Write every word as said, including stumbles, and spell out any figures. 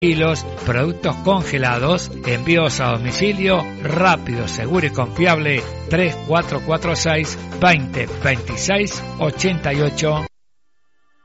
kilos, productos congelados, envíos a domicilio, rápido, seguro y confiable, tres cuatro cuatro seis, veinte, veintiséis, ochenta y ocho.